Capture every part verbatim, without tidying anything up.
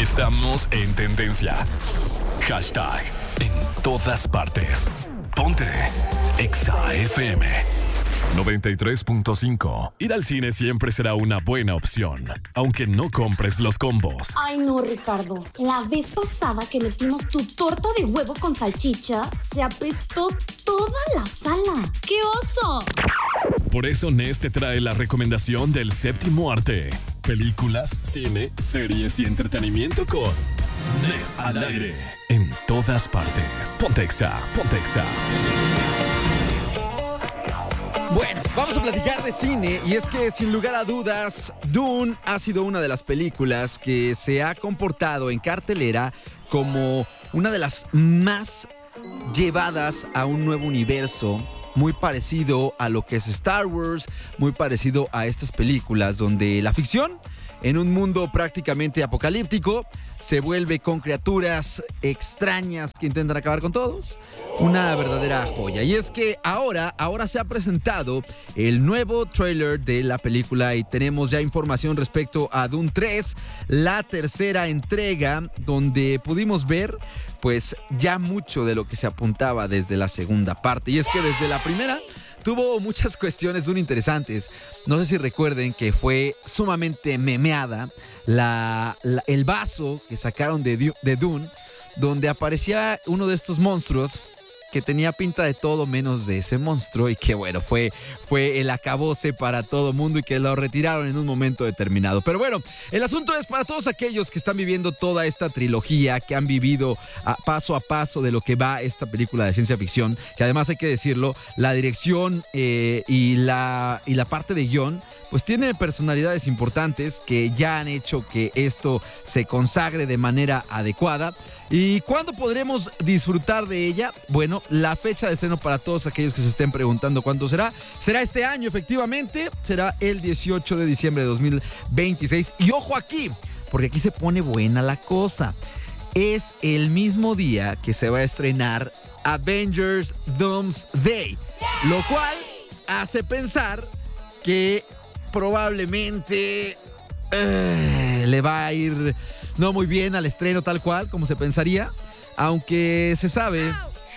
Estamos en tendencia. Hashtag en todas partes. Ponte Exa F M noventa y tres punto cinco. Ir al cine siempre será una buena opción, aunque no compres los combos. Ay no, Ricardo. La vez pasada que metimos tu torta de huevo con salchicha, se apestó toda la sala. ¡Qué oso! Por eso Nes te trae la recomendación del séptimo arte. Películas, cine, series y entretenimiento con Nes al aire. En todas partes. Ponte Exa, ponte Exa. Bueno, vamos a platicar de cine y es que sin lugar a dudas, Dune ha sido una de las películas que se ha comportado en cartelera como una de las más llevadas a un nuevo universo, muy parecido a lo que es Star Wars, muy parecido a estas películas donde la ficción en un mundo prácticamente apocalíptico se vuelve con criaturas extrañas que intentan acabar con todos. Una verdadera joya. Y es que ahora, ahora se ha presentado el nuevo tráiler de la película y tenemos ya información respecto a Dune tres, la tercera entrega, donde pudimos ver pues ya mucho de lo que se apuntaba desde la segunda parte. Y es que desde la primera tuvo muchas cuestiones Dune interesantes. No sé si recuerden que fue sumamente memeada la, la, el vaso que sacaron de, de Dune, donde aparecía uno de estos monstruos que tenía pinta de todo menos de ese monstruo y que bueno, fue, fue el acabose para todo mundo y que lo retiraron en un momento determinado. Pero bueno, el asunto es para todos aquellos que están viviendo toda esta trilogía, que han vivido a paso a paso de lo que va esta película de ciencia ficción, que además hay que decirlo, la dirección eh, y, la, y la parte de guión pues tiene personalidades importantes que ya han hecho que esto se consagre de manera adecuada. ¿Y cuándo podremos disfrutar de ella? Bueno, la fecha de estreno para todos aquellos que se estén preguntando cuándo será, será este año efectivamente, será el dieciocho de diciembre de dos mil veintiséis. Y ojo aquí, porque aquí se pone buena la cosa. Es el mismo día que se va a estrenar Avengers Doomsday, lo cual hace pensar que probablemente eh, le va a ir no muy bien al estreno tal cual como se pensaría, aunque se sabe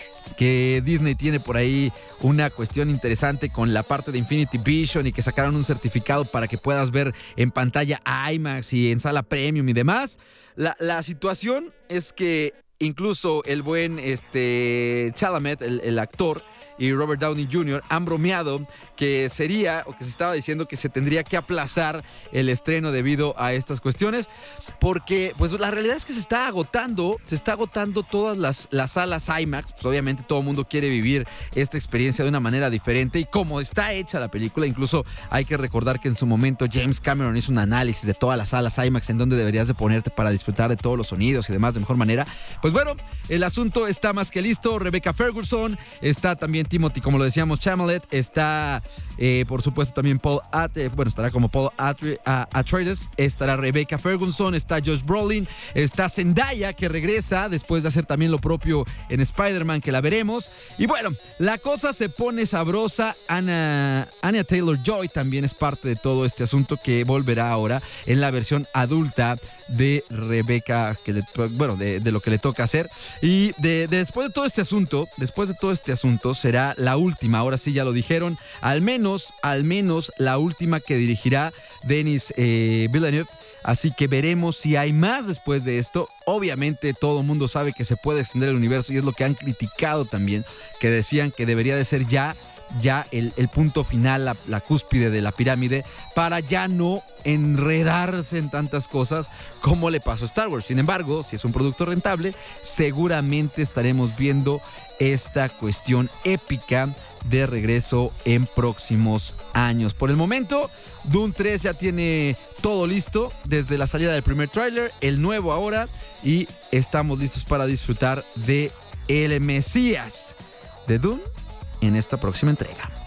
que Disney tiene por ahí una cuestión interesante con la parte de Infinity Vision y que sacaron un certificado para que puedas ver en pantalla IMAX y en sala premium y demás. La, la situación es que incluso el buen este, Chalamet, el, el actor, y Robert Downey junior han bromeado que sería, o que se estaba diciendo que se tendría que aplazar el estreno debido a estas cuestiones, porque pues la realidad es que se está agotando, se está agotando todas las, las salas IMAX. Pues obviamente todo el mundo quiere vivir esta experiencia de una manera diferente y como está hecha la película, incluso hay que recordar que en su momento James Cameron hizo un análisis de todas las salas IMAX en donde deberías de ponerte para disfrutar de todos los sonidos y demás de mejor manera. Pues bueno, el asunto está más que listo. Rebecca Ferguson, está también Timothy, como lo decíamos, Chalamet, está eh, por supuesto también Paul Atreides, bueno, estará como Paul Atreides, estará Rebecca Ferguson, está Josh Brolin, está Zendaya, que regresa después de hacer también lo propio en Spider-Man, que la veremos. Y bueno, la cosa se pone sabrosa. Anna, Anya Taylor-Joy también es parte de todo este asunto, que volverá ahora en la versión adulta de Rebecca, que le, bueno, de, de lo que le toca hacer. Y de, de después de todo este asunto, después de todo este asunto, será la última, ahora sí ya lo dijeron, al menos, al menos la última que dirigirá Denis eh, Villeneuve. Así que veremos si hay más después de esto. Obviamente todo el mundo sabe que se puede extender el universo y es lo que han criticado también, que decían que debería de ser ya, ya el, el punto final, la, la cúspide de la pirámide, para ya no enredarse en tantas cosas como le pasó a Star Wars. Sin embargo, si es un producto rentable, seguramente estaremos viendo esta cuestión épica de regreso en próximos años. Por el momento, Dune tres ya tiene todo listo, desde la salida del primer tráiler, el nuevo ahora, y estamos listos para disfrutar de el Mesías de Dune en esta próxima entrega.